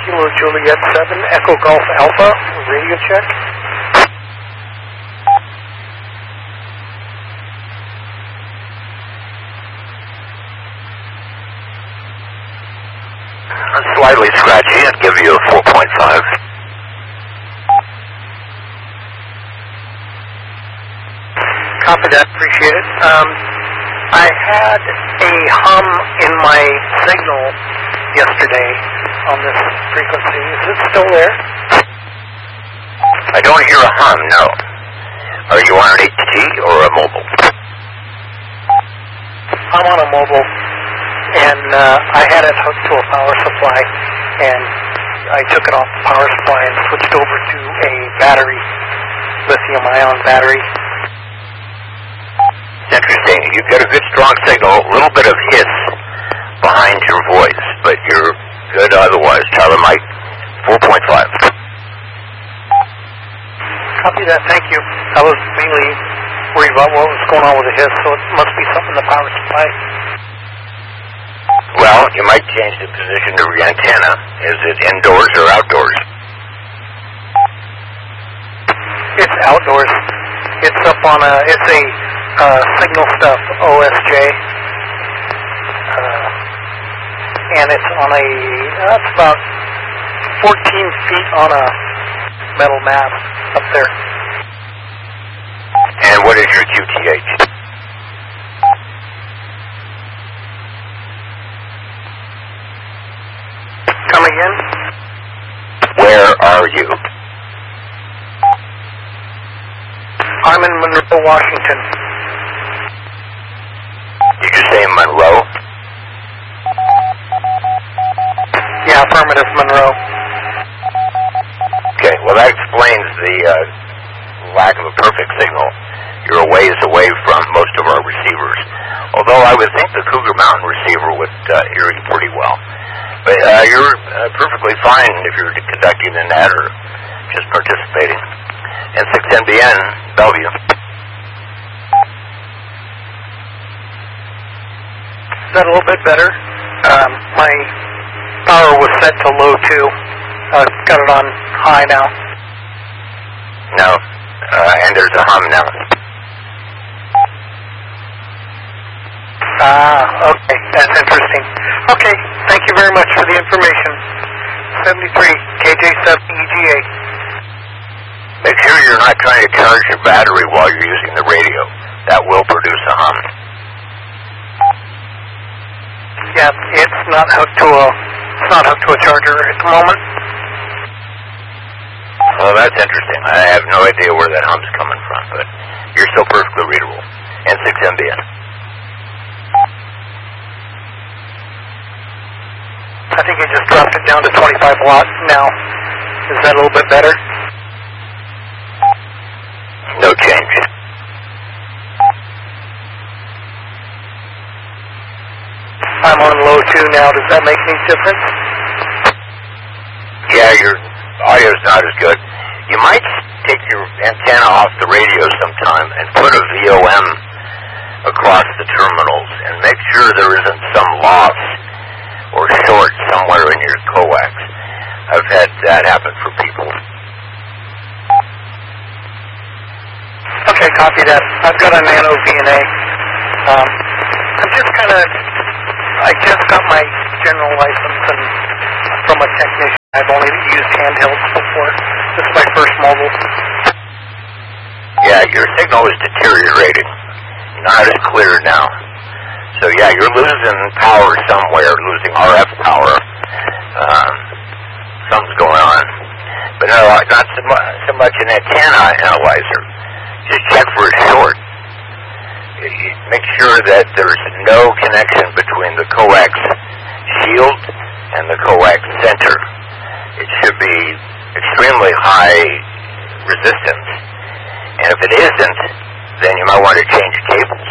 Kilo Juliet 7, Echo Golf Alpha, radio check. Slightly scratchy, I'd give you a 4.5. Copy that, appreciate it. I had a hum in my signal yesterday on this frequency. Is it still there? I don't hear a hum, no. Are you on an HT or a mobile? I'm on a mobile, and I had it hooked to a power supply, and I took it off the power supply and switched over to a battery, lithium-ion battery. Interesting. You get a good strong signal, a little bit of hiss behind your voice, but you're good otherwise. Tyler Mike, 4.5. Copy that, thank you. I was mainly worried about what was going on with the hiss, so it must be something in the power supply. Well, you might change the position of your antenna. Is it indoors or outdoors? It's outdoors. It's up on it's a signal stuff, OSJ. And it's on it's about 14 feet on a metal mast up there. And what is your QTH? Come again? Where are you? I'm in Monroe, Washington. Did you say Monroe? Yeah, affirmative, Monroe. Okay, well that explains the lack of a perfect signal. You're a ways away from most of our receivers. Although I would think the Cougar Mountain receiver would hear you pretty well. But you're perfectly fine if you're conducting in that or just participating. And 6NBN, Bellevue. Is that a little bit better? My power was set to low too. Got it on high now. No, and there's a hum now. Okay, that's interesting. Okay, thank you very much for the information. 73, KJ7EGA. Make sure you're not trying to charge your battery while you're using the radio. That will produce a hum. Yeah, it's not hooked to a charger at the moment. Well, that's interesting. I have no idea where that hum's coming from, but you're still perfectly readable. And 6MBN. I think you just dropped it down to 25 watts now. Is that a little bit better? No change. I'm on low 2 now. Does that make any difference? Yeah, your audio's not as good. You might take your antenna off the radio sometime and put a VOM across the terminals and make sure there isn't some loss or short somewhere in your coax. I've had that happen for people. Okay, copy that. I've got a Nano VNA. I just got my general license and from a technician. I've only used handhelds before. This is my first mobile. Yeah, your signal is deteriorating. Not as clear now. So yeah, you're losing power somewhere, losing RF power. Something's going on. But no, not so much an antenna analyzer. Just check for a short. Make sure that there's no connection between the coax shield and the coax center. It should be extremely high resistance. And if it isn't, then you might want to change cables.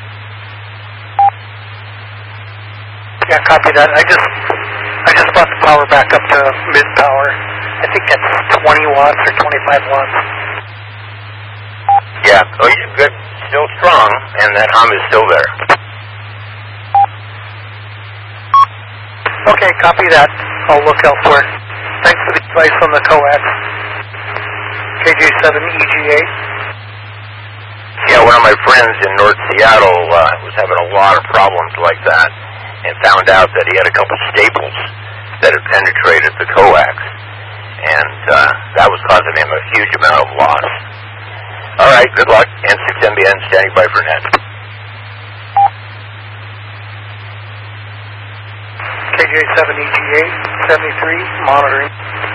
Yeah, copy that. I just brought the power back up to mid power. I think that's 20 watts or 25 watts. Yeah, oh, you're good. Still strong, and that hum is still there. Okay, copy that. I'll look elsewhere. Thanks for the advice on the coax. KJ7EG8. Yeah, one of my friends in North Seattle was having a lot of problems like that and found out that he had a couple staples that had penetrated the coax, and that was causing him a huge amount of loss. All right, good luck. N6MBN standing by for net. KJ7EG8, 73, monitoring.